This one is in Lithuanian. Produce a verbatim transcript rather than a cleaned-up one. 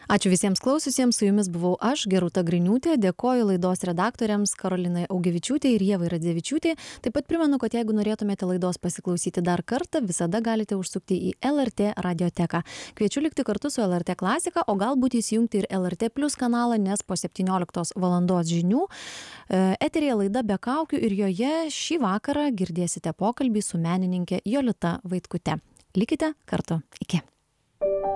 Ačiū visiems klausiusiems, su jumis buvau aš, Gerūta Griniūtė, dėkoju laidos redaktoriams Karolinai Augevičiūtė ir Ievai Radzevičiūtė. Taip pat primenu, kad jeigu norėtumėte laidos pasiklausyti dar kartą, visada galite užsukti į L R T radioteką. Kviečiu likti kartu su L R T klasika, o galbūt įsijungti ir L R T Plus kanalą, nes po septynioliktos valandos žinių eterėje laida Be kaukių ir joje šį vakarą girdėsite pokalbį su menininkė Jolita Vaitkute. Likite kartu. Iki.